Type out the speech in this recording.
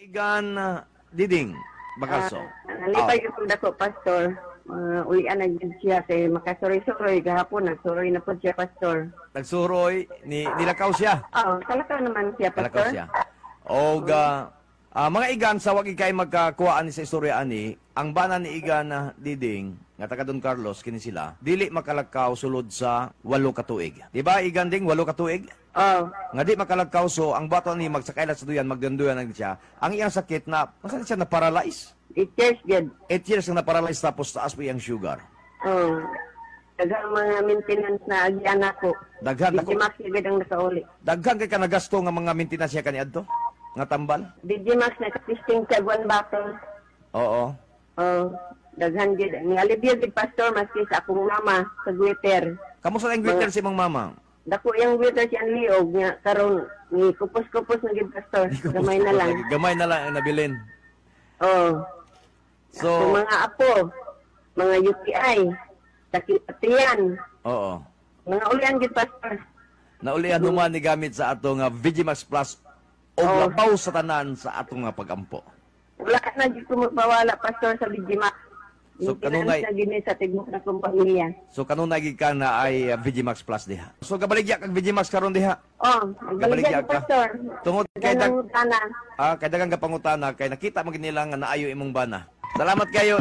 Igan Diding Bakaso. Nalipay yung dako, Pastor. Ulian na dyan siya kay makasuroy-suroy. Gahapon, nagsuroy na po siya, Pastor. Nagsuroy nilakaw siya. Oo, talaka naman siya, Nilakaw Pastor. siya. O mga igan sa wag ikay magkakuhaan ni sa istorya ani, ang bana ni Igan Diding nga taga Don Carlos kini sila, dili makalakaw sulod sa 8 ka tuig. Di ba Igan Ding 8 ka tuig? Oo. Nga di makalakaw so ang bato ni magsakailat sa duyan magdanduyan ang siya. Ang iyang sakit na masan siya na paralyze. 8 years, good. 8 years na paralyze tapos taas pa iyang sugar. Oo. Dagang mga maintenance na agyan ako. Daghan ako. Digimax agad ang nakauli. Daghan kay kanagasto nga mga maintenance siya kaniadto nga tambal. Digimax na testing sa one bottle. Oo. Oo. Daghan gid. Ni alibyo gid, Pastor, maski sa akong mama sa Twitter. Kamusta ang greeter si mong mama? Dako yung Twitter siya liog nga karon ni kupos-kupos na gid, Pastor. Gamay na lang. Gamay na lang ang nabilin. Oo. So, Yung mga apo, mga UTI, sakit patiyan, oo. mga ulian gid, Pastor. Naulian human ni gamit sa ato nga Vigimax Plus o Oo. labaw sa tanan sa ato nga pagampo. Wala na gid ko magpawala, Pastor, sa Digimax. So, kanunay- sa gini sa tigmok na kong pamilya. So kanunay gid ka na ay Vigimax Plus diha. So gabaligya kag Vigimax karon diha. Oh, Gabaligya magbaligyan, ka. Pastor. Tungod kay Ganang utana. kay dagang kapangutana kay nakita mo gid nila nga naayo imong bana. Salamat kayo